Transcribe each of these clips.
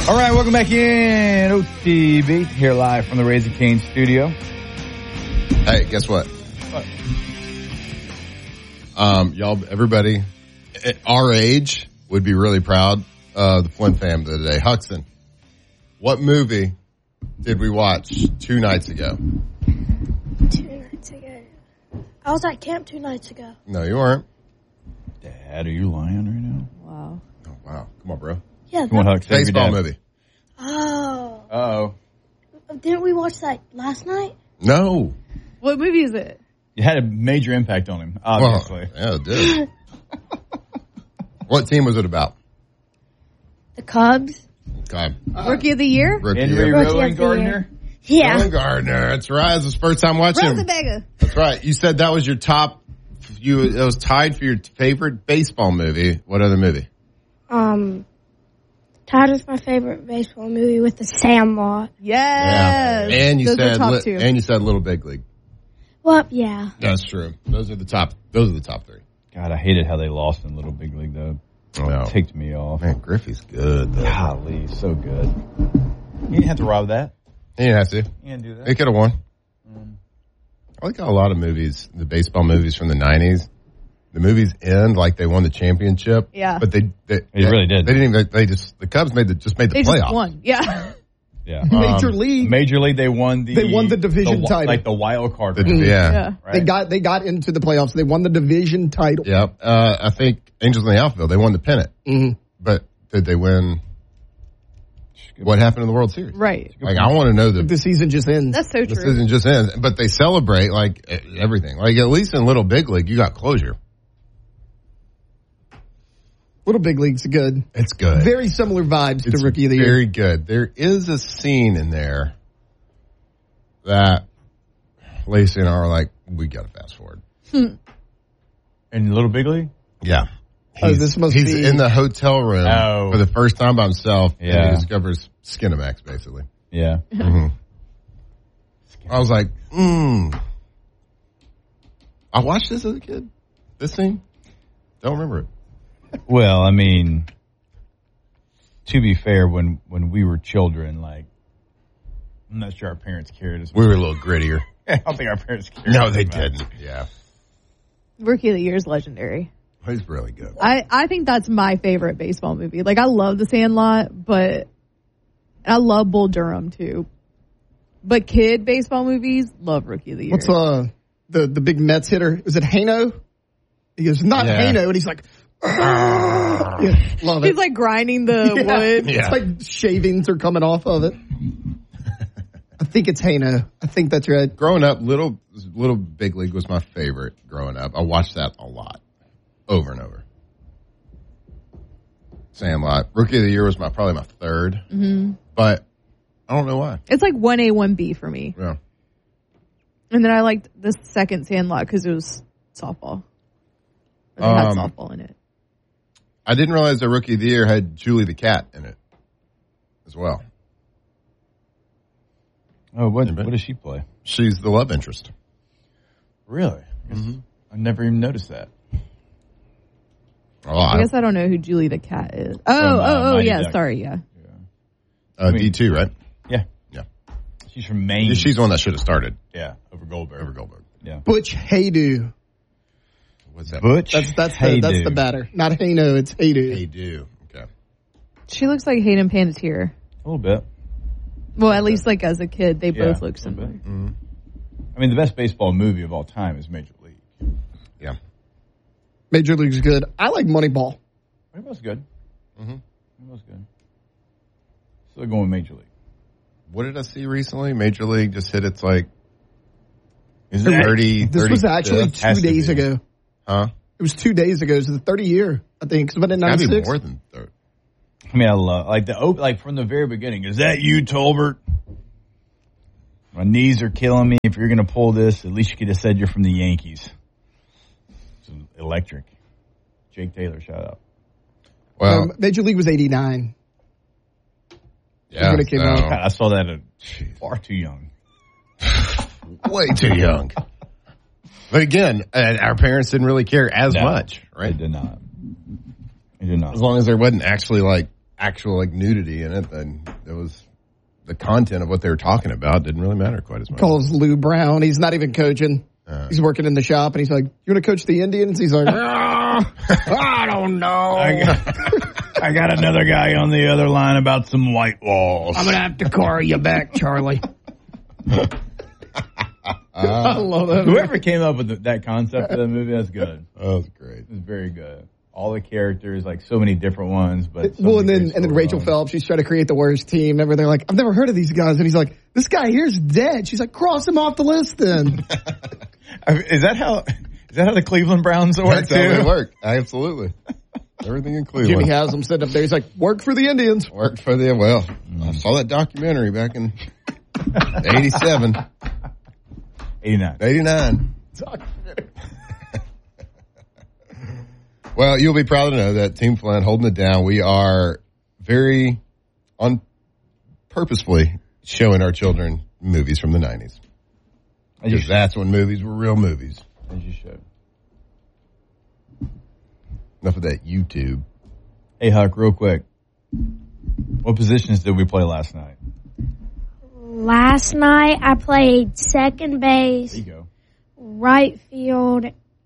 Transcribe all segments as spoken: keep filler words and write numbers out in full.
All right, welcome back in. O T B here live from the Raising Cane studio. Hey, guess what? What? Um, y'all, everybody at our age would be really proud of the Flynn family today. Huxton, what movie did we watch two nights ago? Two nights ago. I was at camp two nights ago. No, you weren't. Dad, are you lying right now? Wow. Oh, wow. Come on, bro. Yeah. Come on, That, Hux. take your Baseball dad. movie. oh. Uh-oh. Didn't we watch that last night? No. What movie is it? You had a major impact on him, obviously. Well, yeah, it did. What team was it about? The Cubs. Okay. Rookie of the Year? Rookie Henry year. Rookie Rowan of the Gardner. Yeah. Rowan Gardner. That's right. It's the first time watching him. Rosenberger. That's right. You said that was your top. You it was tied for your favorite baseball movie. What other movie? Um, tied with my favorite baseball movie with The Sandlot. Yes. And you Those are said top li- two. and you said Little Big League. Well, yeah. That's true. Those are the top. Those are the top three. God, I hated how they lost in Little Big League, though. Oh, It ticked me off. man, Griffey's good. Though. Golly, so good. You didn't have to rob that. He didn't have to. You didn't do that. He could have won. Mm. I like how a lot of movies, the baseball movies from the nineties, the movies end like they won the championship. Yeah. But they they, They really did. They didn't even. They just the Cubs made the just made the They playoffs. just won. Yeah. Yeah. Major Um, League. Major League, they won the... They won the division the, title. Like the wild card. The- round, yeah. Yeah. right? They got they got into the playoffs. They won the division title. Yep. Uh, I think Angels in the Outfield, they won the pennant. Mhm. But did they win? What happened in the World Series? Right. Like, I want to know the, The season just ends. That's so the true. season just ends. But they celebrate, like, e- everything. Like, at least in Little Big League, you got closure. Little Big League's good. It's good. Very similar vibes It's to Rookie of the Year. very good. There is a scene in there that Lacey and I are like, we got to fast forward. In Little Big League? Yeah. Oh, He's, this must he's be- in the hotel room Oh. for the first time by himself. And Yeah. he discovers Skinamax, basically. Yeah. hmm I was like, mm. I watched this as a kid. This scene? Don't remember it. Well, I mean, to be fair, when, when we were children, like, I'm not sure our parents cared as much. We were a little grittier. I don't think our parents cared. No, as they much. didn't. Yeah. Rookie of the Year is legendary. He's really good. I, I think that's my favorite baseball movie. Like, I love The Sandlot, but I love Bull Durham, too. But kid baseball movies, love Rookie of the Year. What's uh the the big Mets hitter? Is it Hano? He goes, not Yeah. Hano, and he's like, yeah, love it. He's like grinding the Yeah. wood. Yeah. It's like shavings are coming off of it. I think it's Hano. I think that's right. Growing up, Little Little Big League was my favorite growing up. I watched that a lot. Over and over. Sandlot. Rookie of the Year was my probably my third. Mm-hmm. But I don't know why. It's like one A, one B for me. Yeah. And then I liked the second Sandlot because it was softball. It had Um, softball in it. I didn't realize that Rookie of the Year had Julie the Cat in it as well. Oh, what, Yeah, but- what does she play? She's the love interest. Really? Mm-hmm. I never even noticed that. Oh, I I, guess I don't know who Julie the Cat is. Oh, From, uh, oh, oh, Mighty yeah. Ducks. Sorry, yeah. uh, D two, right? Yeah. Yeah. She's from Maine. She's the one that should have started yeah, over Goldberg. over Goldberg. Yeah. Butch Haydu. What's that? Butch. That's that's the Haydu. that's the batter. Not Hano, it's Haydu. Hey, do. Okay. She looks like Hayden Panettiere. A little bit. Well, at least like as a kid, they Yeah, both look a little similar. bit. I mean, the best baseball movie of all time is Major League. Yeah. Major League's good. I like Moneyball. It was good. Mm-hmm. It was good. Still going with Major League. What did I see recently? Major League just hit its like Is it? thirty. This was actually thirty-fifth. Has two to days be. ago. Huh? It was two days ago. It was the thirty year, I think. It's been in Gotta be ninety-six. more than thirty. I mean, I love like the op- like from the very beginning. Is that you, Tolbert? My knees are killing me. If you're gonna pull this, at least you could have said you're from the Yankees. It's electric. Jake Taylor, shout out. Well, Um, Major League was eighty-nine. yeah, when it came so- out. God, I saw that at far too young. way too young. But again, uh, our parents didn't really care as No, much, They right? did not. They did not. As long as there wasn't actually like actual like nudity in it, then it was the content of what they were talking about didn't really matter quite as much. Calls Lou Brown. He's not even coaching. Uh, He's working in the shop, and he's like, "You want to coach the Indians?" He's like, "Ah, "I don't know. I got, I got another guy on the other line about some white walls. I'm gonna have to carry you back, Charlie." I love that. Whoever came up with the, that concept of the movie, that's good. That was great. It was very good. All the characters, like so many different ones, but so Well, and many then great and then Rachel storylines. Phelps, she's trying to create the worst team. Remember, they're like, "I've never heard of these guys," and he's like, "This guy here's dead." She's like, "Cross him off the list, then." Is that how? Is that how the Cleveland Browns work That's how they too? work. Absolutely. Everything in Jimmy Cleveland. has him sitting up there. He's like, "Work for the Indians." Worked for the, well, I saw that documentary back in eighty-seven, eighty-nine. eighty-nine. Well, you'll be proud to know that Team Flint holding it down. We are very on purposefully showing our children movies from the nineties. As you Because that's when movies were real movies. should. As you should. Enough of that YouTube. Hey, Huck, real quick. What positions did we play last night? Last night I played second base, There you go. right field,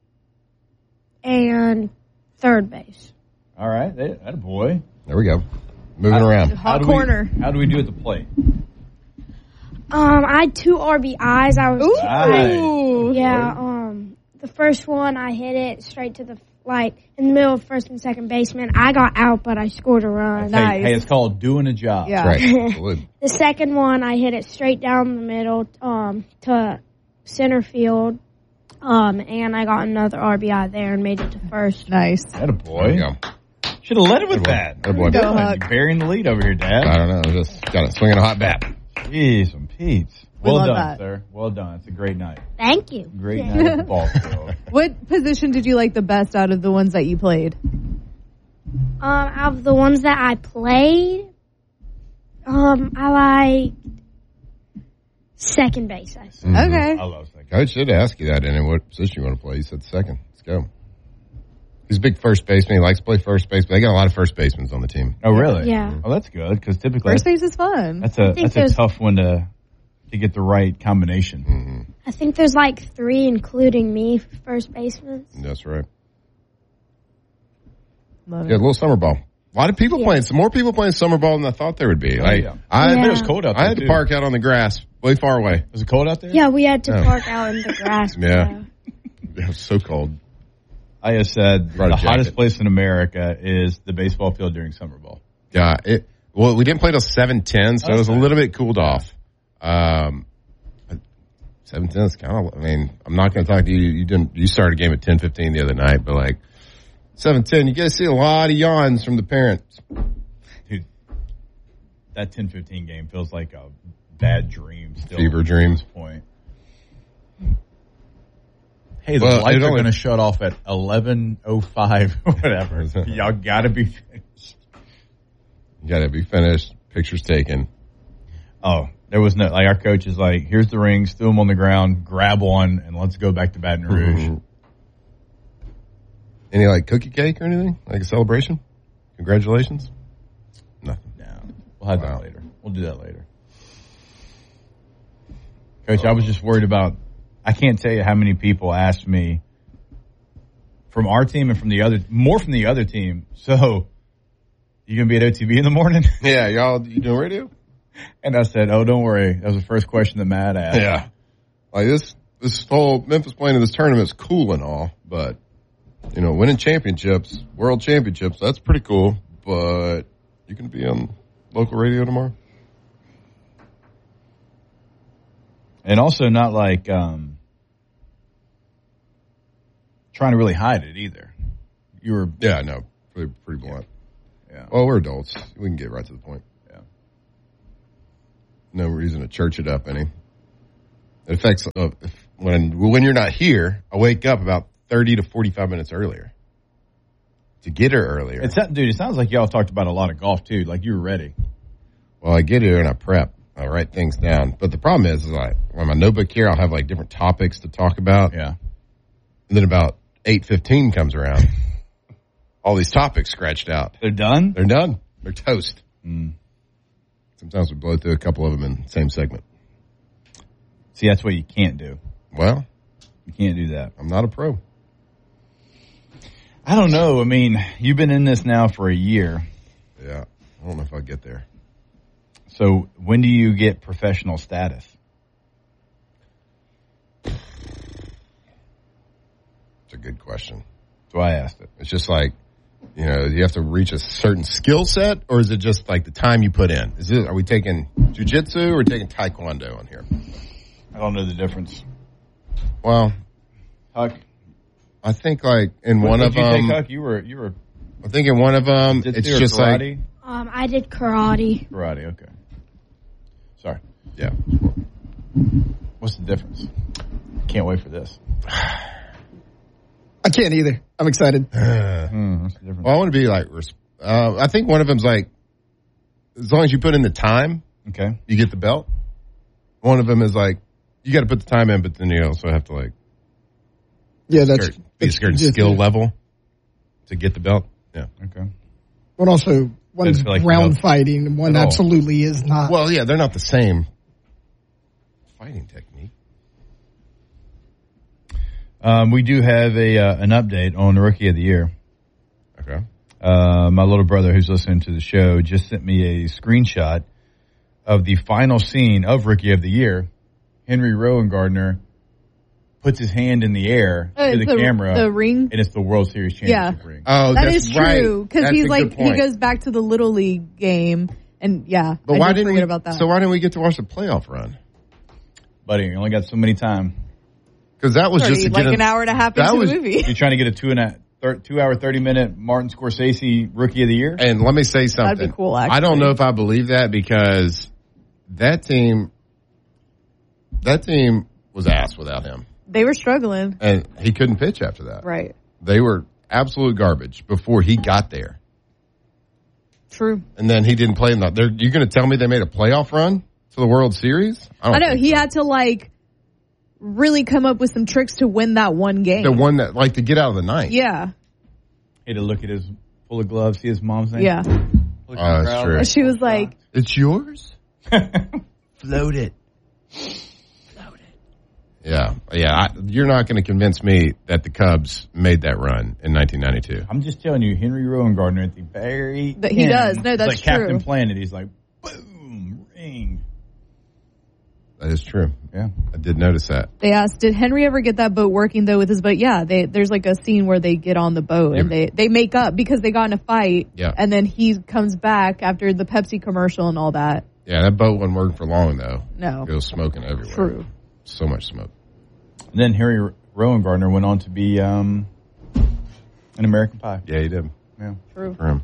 and third base. All right. That a boy. There we go. Moving around. Hot do corner. We, how do we do at the plate? Um, I had two R B Is. I was Ooh. I- yeah. Um, the first one I hit it straight to the like in the middle of first and second baseman. I got out, but I scored a run. Nice. Hey, hey, it's called doing a job. Yeah. Right. Absolutely. The second one I hit it straight down the middle um, to center field. Um, and I got another R B I there and made it to first. Nice. That a boy. There you go. Should have led it with Good boy. that. Good boy. Go, You're Huck. burying the lead over here, Dad. I don't know. Just got it swinging a hot bat. Jeez, some Pete's. We Well love done, that. sir. Well done. It's a great night. Thank you. Great night at the ball field. What position did you like the best out of the ones that you played? Um, out of the ones that I played, um, I like second base. I think. Okay. I love second. Coach did ask you that, and what position you want to play. You said second. Let's go. He's a big first baseman. He likes to play first base, but they got a lot of first basemen on the team. Oh, really? Yeah. Oh, that's good because typically First that's, base is fun. that's a think that's a there's- tough one to to get the right combination. Mm-hmm. I think there's like three, including me, first baseman. That's right. Love Yeah, a it. little summer ball. A lot of people Yeah. playing, some more people playing summer ball than I thought there would be. Like, yeah. I, Yeah. It was cold out there. I had to too. park out on the grass way far away. Was it cold out there? Yeah, we had to Oh. park out in the grass. Yeah. It was so cold. I have said Brought a the jacket. hottest place in America is the baseball field during summer ball. Yeah, it. Well, we didn't play till seven ten, so it was a Okay. little bit cooled off. Um, seven ten is kind of. I mean, I'm not going to talk to you. You didn't. You started a game at ten fifteen the other night, but like seven ten, you guys see a lot of yawns from the parents. Dude, that ten fifteen game feels like a bad dream still. Fever at dream. this point. Hey, the Well, lights it are only- going to shut off at eleven oh five or whatever. Y'all got to be finished. You got to be finished. Pictures taken. Oh, there was no, like our coach is like, here's the rings, throw them on the ground, grab one, and let's go back to Baton Rouge. Mhm. Any like cookie cake or anything? Like a celebration? Congratulations? Nothing. No, we'll have Wow. that later. We'll do that later. Coach, I was just worried about, I can't tell you how many people asked me from our team and from the other, more from the other team. So, you going to be at O T B in the morning? Yeah, y'all, you doing radio? And I said, oh, don't worry. That was the first question that Matt asked. Yeah. Like this, this whole Memphis playing in this tournament's cool and all, but you know, winning championships, world championships, that's pretty cool. But you can be on local radio tomorrow. And also not like, um, trying to really hide it either. You were, Yeah, no, pretty, pretty blunt. yeah. Well, we're adults. We can get right to the point. Yeah. No reason to church it up any. It affects uh, if, when when you're not here. I wake up about thirty to forty-five minutes earlier to get her earlier. It's that, dude, it sounds like y'all talked about a lot of golf too. Like you were ready. Well, I get here and I prep. I write things down. But the problem is, is like on my notebook here, I'll have like different topics to talk about. Yeah. And then about eight fifteen comes around. All these topics scratched out. They're done? They're done. They're toast. Mm. Sometimes we blow through a couple of them in the same segment. See, that's what you can't do. Well, You can't do that. I'm not a pro. I don't know. I mean, you've been in this now for a year. Yeah. I don't know if I'll get there. So when do you get professional status? It's a good question. So I asked it. It's just like, you know, you have to reach a certain skill set, or is it just like the time you put in? Is it, are we taking jiu-jitsu or are we taking taekwondo on here? I don't know the difference. Well, Huck, I think like in what one did of you them, take, Huck? You were you were I think in one of them, jiu-jitsu it's or just like, karate? Um, I did karate. Karate. Okay. Sorry. yeah. What's the difference? Can't wait for this. I can't either. I'm excited. Hmm, what's the difference? Well, I want to be like, res- uh, I think one of them's like, as long as you put in the time, Okay. you get the belt. One of them is like, you got to put the time in, but then you also have to like Yeah, that's, certain- be a that's certain just- skill level to get the belt. Yeah. Okay. But also, one's feel like ground no- fighting and one at all. absolutely is not. Well, yeah, they're not the same fighting technique. Um, we do have a uh, an update on the Rookie of the Year. Okay. Uh, my little brother who's listening to the show just sent me a screenshot of the final scene of Rookie of the Year. Henry Rowan-Gardner puts his hand in the air Uh, to the, the- camera. the ring? And it's the World Series championship Yeah. ring. Oh, That that's is right. true because That's he's a like good he point. goes back to the little league game, and yeah, But I why did didn't forget we? about that. So why didn't we get to watch the playoff run? Buddy, you only got so many time. Because that was Already just to like get an a- hour and a half that into was- the movie. You're trying to get a two and a thir- two hour, thirty minute Martin Scorsese Rookie of the Year? And let me say something. That'd be cool, I don't actually. know if I believe that because that team, that team was ass without him, They were struggling, and he couldn't pitch after that. right? They were absolute garbage before he got there, True. and then he didn't play in that. They're, you're going to tell me they made a playoff run to the World Series? I don't know think he so. had to like really come up with some tricks to win that one game. the one that like to get out of the ninth. yeah, Hey, to look at his full of gloves, see his mom's name? yeah. Look at Oh, the that's crowd. true. She was like, It's yours. Float it. Yeah, yeah. I, you're not going to convince me that the Cubs made that run in nineteen ninety-two. I'm just telling you, Henry Rowan-Gardner at the very That he end, does. No, it's that's like Captain true. Planet. He's like, boom, ring. That is true. Yeah. I did notice that. they asked, did Henry ever get that boat working though with his boat? Yeah, they, there's like a scene where they get on the boat and Yeah. they, they make up because they got in a fight. Yeah. And then he comes back after the Pepsi commercial and all that. Yeah, that boat wasn't working for long though. No. It was smoking everywhere. True. So much smoke. And then Henry Rowan-Gardner went on to be um, an American Pie. Yeah, he did. Yeah. True. For him.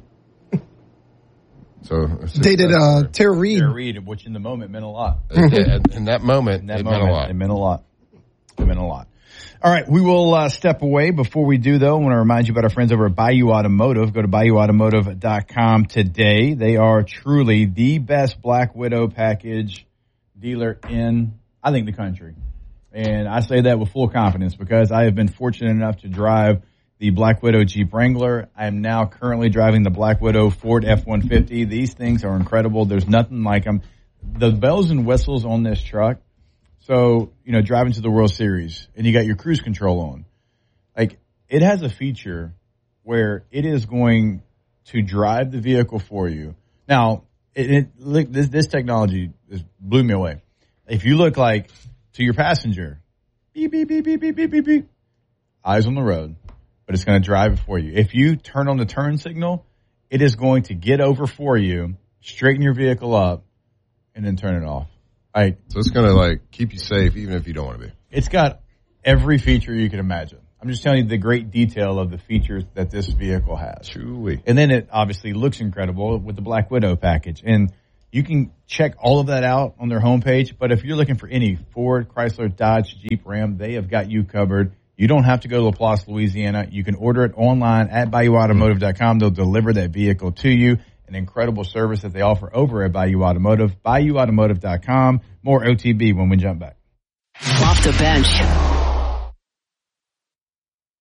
So it's just- Dated that's- uh, Tara Reid. Tara Reid, which in the moment meant a lot. yeah, in that moment, In that it moment, meant a lot. it meant a lot. It meant a lot. All right, we will uh, step away. Before we do, though, I want to remind you about our friends over at Bayou Automotive. Go to bayou automotive dot com today. They are truly the best Black Widow package dealer in, I think, the country. And I say that with full confidence because I have been fortunate enough to drive the Black Widow Jeep Wrangler. I am now currently driving the Black Widow Ford F one fifty. These things are incredible. There's nothing like them. The bells and whistles on this truck. So, you know, driving to the World Series and you got your cruise control on. Like, it has a feature where it is going to drive the vehicle for you. Now, it, it look, this, this technology is, blew me away. If you look like to your passenger, beep, beep, beep, beep, beep, beep, beep, beep, eyes on the road, but it's going to drive it for you. If you turn on the turn signal, it is going to get over for you, straighten your vehicle up, and then turn it off. Like, So it's going to like keep you safe even if you don't want to be. it's got every feature you can imagine. I'm just telling you the great detail of the features that this vehicle has. Chewy. And then it obviously looks incredible with the Black Widow package. And you can check all of that out on their homepage. But if you're looking for any Ford, Chrysler, Dodge, Jeep, Ram, they have got you covered. You don't have to go to Laplace, Louisiana. You can order it online at bayou automotive dot com. They'll deliver that vehicle to you. An incredible service that they offer over at Bayou Automotive. bayou automotive dot com. More O T B when we jump back. Off the bench.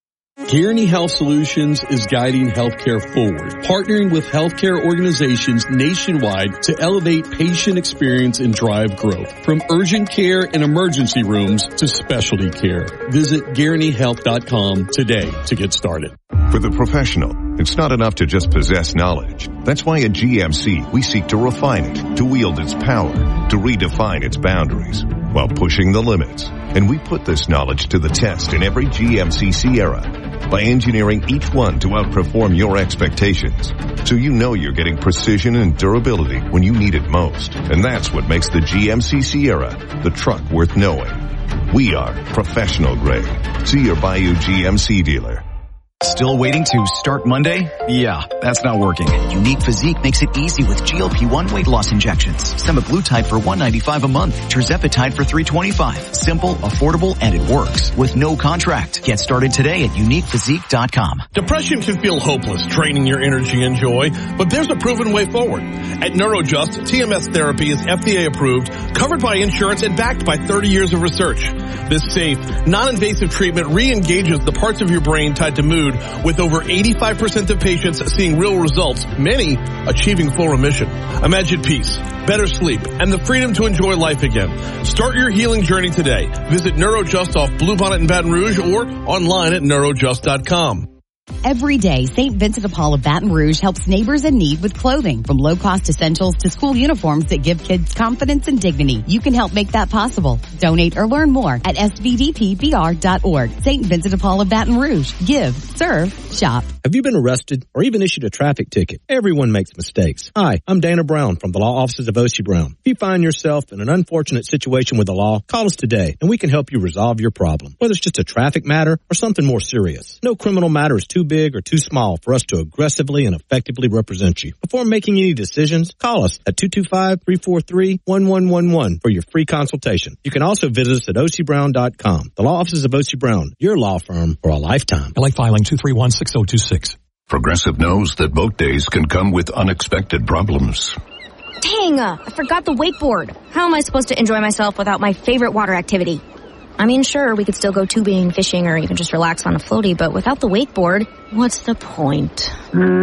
Guaranty Health Solutions is guiding healthcare forward, partnering with healthcare organizations nationwide to elevate patient experience and drive growth. From urgent care and emergency rooms to specialty care. Visit guaranty health dot com today to get started. For the professional, it's not enough to just possess knowledge. That's why at G M C, we seek to refine it, to wield its power, to redefine its boundaries, while pushing the limits. And we put this knowledge to the test in every G M C Sierra by engineering each one to outperform your expectations. So you know you're getting precision and durability when you need it most. And that's what makes the G M C Sierra the truck worth knowing. We are professional grade. See your Bayou G M C dealer. Still waiting to start Monday? Yeah, that's not working. Unique Physique makes it easy with G L P one weight loss injections. Semaglutide for one hundred ninety-five dollars a month. Tirzepatide for three hundred twenty-five dollars. Simple, affordable, and it works. With no contract. Get started today at unique physique dot com. Depression can feel hopeless, draining your energy and joy, but there's a proven way forward. At NeuroJust, T M S therapy is F D A approved, covered by insurance, and backed by thirty years of research. This safe, non-invasive treatment re-engages the parts of your brain tied to mood, with over eighty-five percent of patients seeing real results, many achieving full remission. Imagine peace, better sleep, and the freedom to enjoy life again. Start your healing journey today. Visit NeuroJust off Bluebonnet in Baton Rouge or online at neurojust dot com. Every day, Saint Vincent de Paul of Baton Rouge helps neighbors in need with clothing, from low-cost essentials to school uniforms that give kids confidence and dignity. You can help make that possible. Donate or learn more at s v d p b r dot org. Saint Vincent de Paul of Baton Rouge. Give, serve, shop. Have you been arrested or even issued a traffic ticket? Everyone makes mistakes. Hi, I'm Dana Brown from the law offices of O C Brown. If you find yourself in an unfortunate situation with the law, call us today and we can help you resolve your problem, whether it's just a traffic matter or something more serious. No criminal matter is too big or too small for us to aggressively and effectively represent you. Before making any decisions, call us at two two five, three four three, one one one one for your free consultation. You can also visit us at o c brown dot com. The law offices of O C Brown, your law firm for a lifetime. L A filing two three one, six zero two six. Progressive knows that boat days can come with unexpected problems. Dang, uh, I forgot the wakeboard. How am I supposed to enjoy myself without my favorite water activity? I mean, sure, we could still go tubing, fishing, or even just relax on a floaty, but without the wakeboard, what's the point?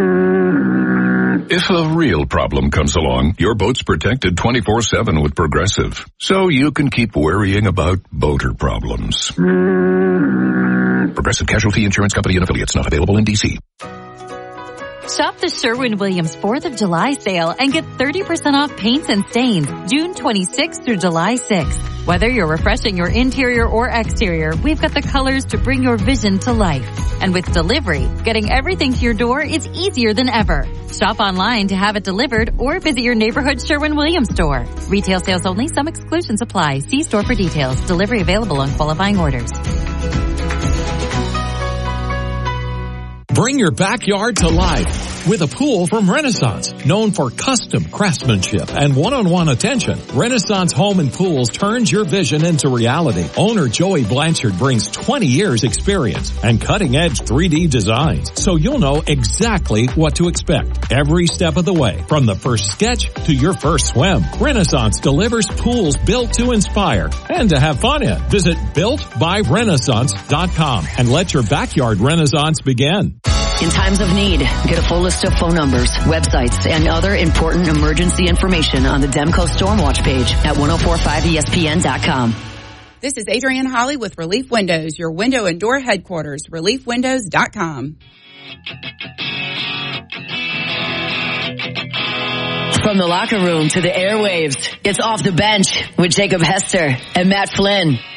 If a real problem comes along, your boat's protected twenty-four seven with Progressive, so you can keep worrying about boater problems. Progressive Casualty Insurance Company and Affiliates, not available in D C. Shop the Sherwin-Williams fourth of July sale and get thirty percent off paints and stains June twenty-sixth through July sixth. Whether you're refreshing your interior or exterior, we've got the colors to bring your vision to life. And with delivery, getting everything to your door is easier than ever. Shop online to have it delivered or visit your neighborhood Sherwin-Williams store. Retail sales only. Some exclusions apply. See store for details. Delivery available on qualifying orders. Bring your backyard to life with a pool from Renaissance. Known for custom craftsmanship and one-on-one attention, Renaissance Home and Pools turns your vision into reality. Owner Joey Blanchard brings twenty years experience and cutting-edge three D designs, so you'll know exactly what to expect every step of the way, from the first sketch to your first swim. Renaissance delivers pools built to inspire and to have fun in. Visit built by renaissance dot com and let your backyard renaissance begin. In times of need, get a full list of phone numbers, websites, and other important emergency information on the Demco Stormwatch page at ten forty-five E S P N dot com. This is Adrienne Holly with Relief Windows, your window and door headquarters, relief windows dot com. From the locker room to the airwaves, it's Off the Bench with Jacob Hester and Matt Flynn.